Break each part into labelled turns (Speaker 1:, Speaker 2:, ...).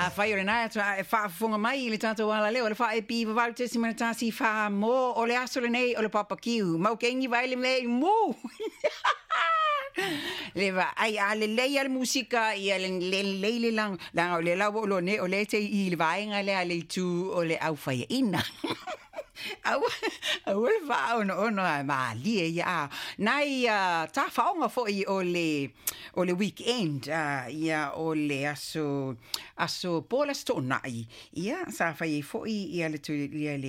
Speaker 1: fai o le nai e whaafunga mai i le tātou ala leo, le wha e pi wawaru te si mana tāsi wha mō o le aso le nei o le papa kiu. Mau kengi vai le mei mū. Le va ai ale lei al musika i ale le lang o le lawo o ne o le te i le vaenga le ale tu o le au fai ina. Au le va ono ma lie ya. Nai ta faonga fo i o le weekend ia o le aso pola stonai. Ia sa fai fo i ale tu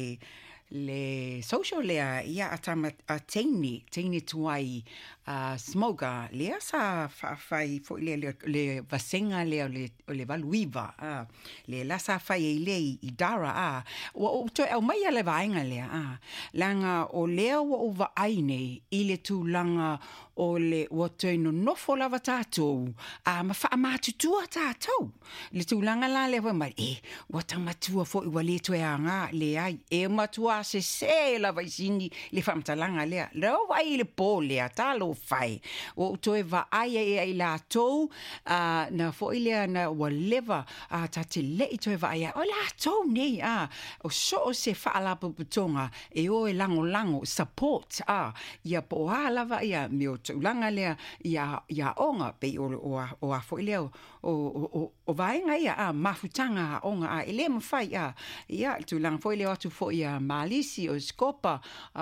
Speaker 1: le social lea ia atama teini tuai smoga lea sa fai fo le vasenga lea le valuiva le la sa fai le i dara o to e mai le vaenga lea langa o lea o va aine i le tu langa o le o te no nofo lava tātou ma wha amatutua tātou le tu langa la le mai o tamatua fo i wale tu e anga le ai matua se lava i sini le whamtalanga lea rau vai le pō lea talo fai o toe va aia e la tou na fo i lea na waleva ta te lei toe va aia o la tou nei o so se whaalapu putonga e o e lango support ia po lava ia mi o tūlanga lea ia onga pe o a fo i lea o vaenga ia mafutanga onga ele mawhai ia tūlanga fo i lea atu fo ia Malisi o Scopa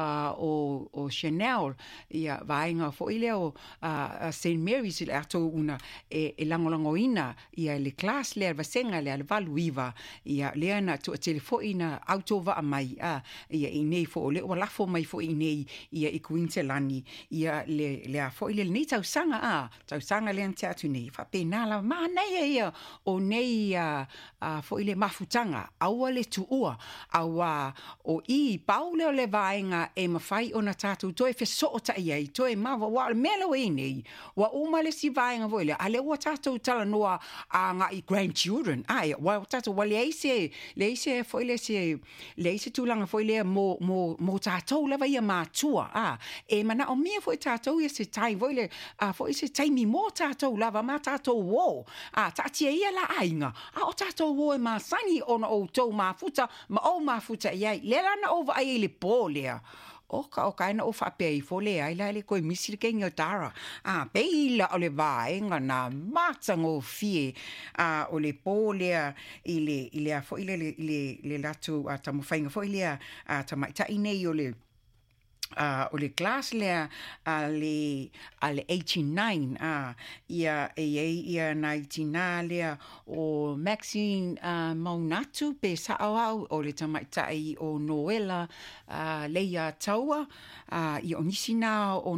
Speaker 1: o Chanel ia vaenga fo i lea o St. Mary's le ato una e langolangoina ia le class lea vasenga lea le valuiva ia lea na tu telefoina autova mai ia i nei fo le o lafo mai fo i nei ia i Queensland ia le fo i le nei tausanga le ante atu nei fa penala ma nei ia o nei fo i le mafutanga aua le tuua aua o i paule o le vaenga e mawhai o na tātou toi fe soota iei toi mawa wa melo e nei wa umale si vaenga voile ale wa tātou tala noa nga i grandchildren wa tātou wa le eise fo i le se tūlanga fo i le mo tātou lava ia mātua e mana o mea fo i tātou ia se tai voile fo i se taimi mō tātou lava ma tātou wō tātia ia la ainga o tātou wō e mā sani ona o tau mafuta ma o mafuta iei le lana ova ai le pō lea o ka ina o whapea i fo lea i la le koe misi le kengi o tara pe ila o le vaenga na matango fie o le pō lea i le fo i le latu tamu whainga fo i lea tamaitai nei o le class lea ale 89 ia 19 lea o Maxine Maunatu pe saau o le tamaitai o Noela leia taua i o nisina o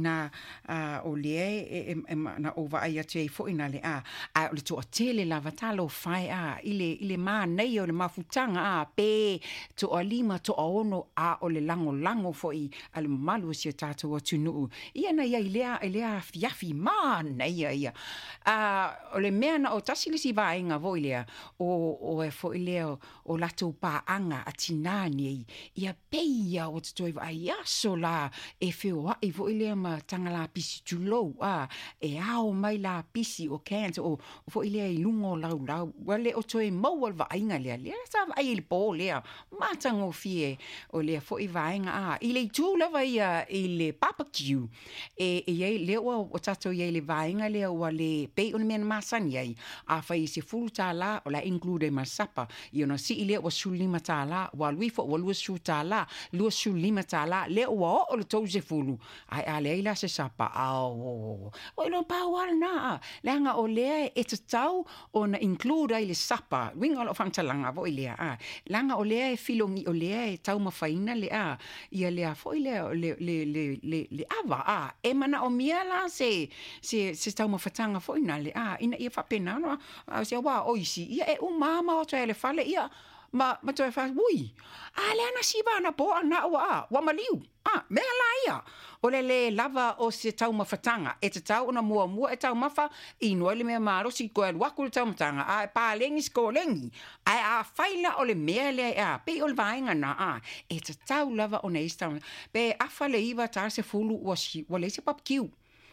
Speaker 1: 19 o le na ova ai atu e foina le o le toa tele lava talo fai i le mā nei o le mafutanga pe toa lima toa ono o le lango fo i ale malu si tātou atu nuu. Ia na ia ilea fiafi mana ia. O le mea na o tasilisi vaenga vo ilea o e fo ilea o latou paanga a tinani ia peia o te toiva ai aso la e feo i vo ilea ma tanga la pisi tulou e ao mai la pisi o cancer o fo ilea i lungo lau wale o toe maua vaenga lea sa ai il po lea matango fie o lea fo i vaenga i le tu lava ia i le barbecue e iei leo o tatou iei le vaenga leo wa le pei o le mena masani iei fai se fulu tā la o la include ma sapa i ona si i leo wa sulima tā la wa luifo wa lua su tā la lua sulima tā la leo wa o le tau se fulu ai lea ila se sapa o ilo pāwara na leanga o lea e te tau o na include ai le sapa winga o whamtalanga vo i lea langa o lea e filongi o lea e tau mawhaina lea ia lea fo i lea le ava e mana o mia la se tau mawhatanga fo ina le ina ia whapena no se wa oisi ia e umama o te le fale ia ma to fa ui le ana siba na po na wa maliu me la ia o le lava o se tau mawhatanga e te tau na mua e tau mafa i noa le mea maro si koe waku le tau matanga e pā lengi sko lengi a whaila o le mea le pe o le vaenga na e te tau lava o neis tau pe afa le iwa tar se fulu wa le se papkiu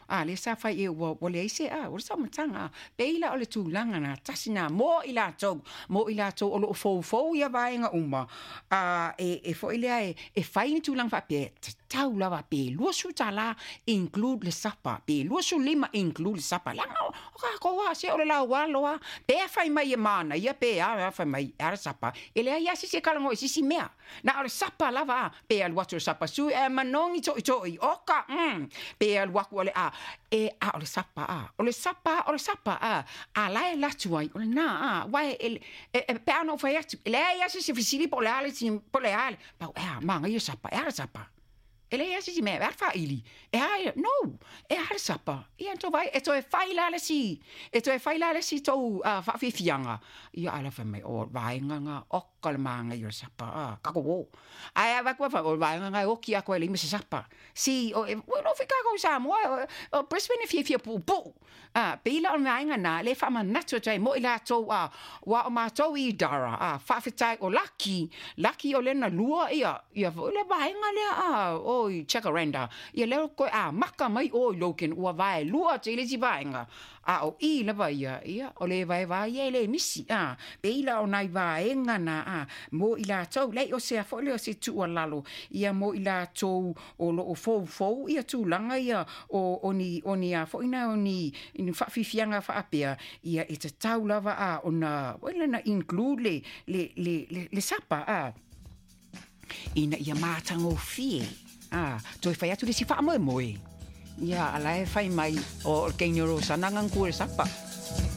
Speaker 1: le sa fai e o le ise o le sa matanga peila o le tūlanga na tasina mo i lātou o lo fou ia vaenga uma e fo ile e fai ni tūlanga fa pe tau lava pe luasu tala include le sapa pe luasu lima include le sapa langa o ka koa se o le la waloa pe fai mai e mana ia pe a fai mai ara sapa ele ia se kalango si mea na o le sapa lava pe al watu sapa su e manongi to oka pe al waku ole o le sapa a la la tuai o na wai pe ano fai atu ele ia se fisili po le ale pa manga ia sapa era sapa ele ia si me verfa ili no le sapa ia to vai e to e fai la le si to fa fianga ia ala fa me o vai nga o kalmanga ia sapa ka ko ai va ko fa o vai nga o ki a ko ele me sapa si o no fica ko sa mo o Brisbane fia pu pila on vai nga na le fa man natu tai mo ila to wa o ma to I dara fa fitai o lucky o le na lua ia le vai nga le oi chakaranda ia leo ko maka mai o loken ua vai lua te le vaenga o I le vai ia o le vai le misi peila o nai vaenga na mo I la tau le o se fo le o se tu o lalo ia mo I la tau o lo o fo ia tu langa ia o ni fo ina oni in fa fianga fa apea ia e te tau lava ona na include le sapa ina ia matango fie toi fai atu le si wha moe. Ia, ala e fai mai o keino ro sanangang kua sapa.